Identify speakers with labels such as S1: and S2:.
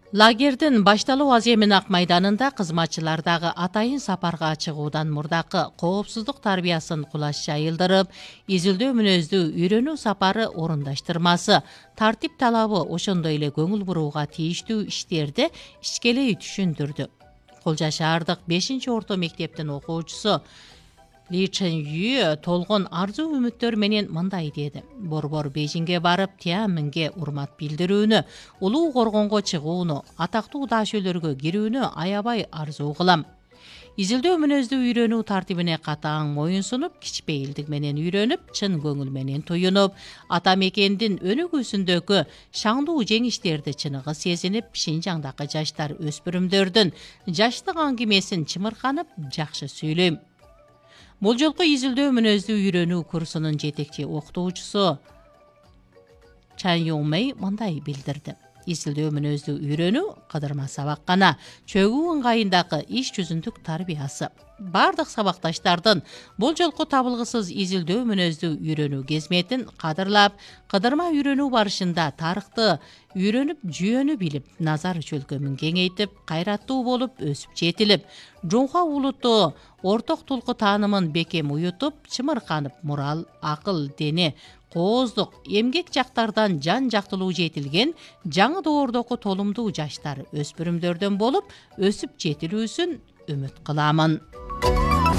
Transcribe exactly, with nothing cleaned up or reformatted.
S1: Лагердин башталуу аз эмин ак майданында кызматчылардагы атайын сапарга чыгуудан мурдакы коопсуздук тарбиясын кулаш жайылдырып, изилдөө мүнөздүү үйрөнүү сапары орундаштырмасы, тартип талабы ошондой эле көңүл бурууга тийиштүү иштерди ичкелей түшүндүрдү. Колжа шаардык бешинчи орто мектептин окуучусу Ли Чен Ю толгон арзуу үмүттөр менен мындай деди: борбор Бейжиңге барып, Тианьанменге урмат билдирүүнү, улуу коргонго чыгууну, атактуу даашөлөргө кирүүнү аябай арзуу кылам. Изилдөө мүнөздүү үйрөнүү тартибине катаң моюн сунуп, кичпейилдик менен үйрөнүп, чын көңүл менен туюнуп, ата мекендин өнүгүүсүндөгү шаңдуу жеңиштерди чыныгы сезинип, Шинжаңдагы жаштар өспүрүмдөрдүн жаштык аңгемесин чымырканып жакшы сүйлөйм. Бул жолку изилдөө мүнөздүү үйрөнүү курсунун жетекчи окутуучусу Чан Юн Мэй мындай билдирди: изилдөө мүнөздүү үйрөнүү кыдырма сабак гана, чөгүү ыңгайындагы иш жүзүндүк тарбиясы. Бардык сабакташтардын бул жолку табылгысыз изилдөө мүнөздүү үйрөнүү кезметин кадырлап, кыдырма үйрөнүү барышында тарыхты үйрөнүп, жүйөнү билип, назар чөлкөмүн кеңейтип, кайраттуу болуп өсүп жетилип, жунха улуттуу орток тулку таанымын бекем уютуп, чымырканып, мурал, акыл, дене, кооздук, эмгек жактардан жан жактылуу жетилген жаңы доордогу толумдуу жаштар, өспүрүмдөрдөн болуп өсүп жетилүүсүн үмүт кыламын.